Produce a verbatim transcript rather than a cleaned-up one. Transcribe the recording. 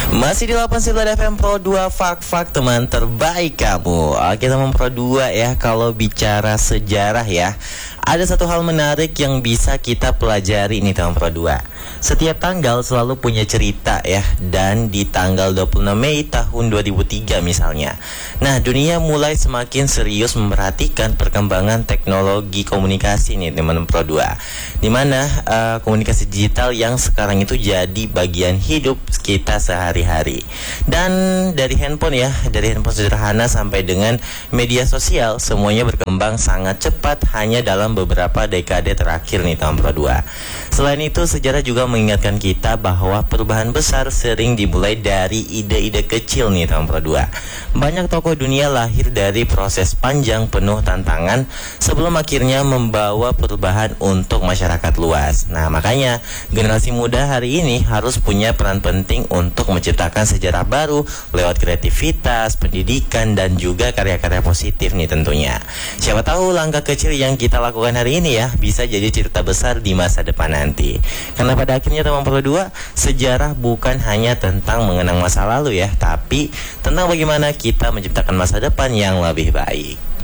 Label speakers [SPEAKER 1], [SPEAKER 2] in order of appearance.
[SPEAKER 1] Masih di delapan puluh sembilan F M Pro dua, Fak-Fak teman terbaik kamu. Oke teman Pro dua ya, kalau bicara sejarah ya, ada satu hal menarik yang bisa kita pelajari nih teman Pro dua. Setiap tanggal selalu punya cerita ya. Dan di tanggal dua puluh enam Mei tahun dua ribu tiga misalnya, nah dunia mulai semakin serius memperhatikan perkembangan teknologi komunikasi nih teman Pro dua, dimana uh, komunikasi digital yang sekarang itu jadi bagian hidup kita sehari-hari. Dan dari handphone ya, dari handphone sederhana sampai dengan media sosial, semuanya berkembang sangat cepat hanya dalam beberapa dekade terakhir nih teman Pro dua. Selain itu, sejarah juga mengingatkan kita bahwa perubahan besar sering dimulai dari ide-ide kecil nih teman Pro dua. Banyak tokoh dunia lahir dari proses panjang penuh tantangan sebelum akhirnya membawa perubahan untuk masyarakat luas. Nah, makanya generasi muda hari ini harus punya peran penting untuk menciptakan sejarah baru lewat kreativitas, pendidikan, dan juga karya-karya positif nih tentunya. Siapa tahu langkah kecil yang kita lakukan hari ini ya bisa jadi cerita besar di masa depan nanti. Karena pada akhirnya teman Pro dua, sejarah bukan hanya tentang mengenang masa lalu ya, tapi tentang bagaimana kita menciptakan masa depan yang lebih baik.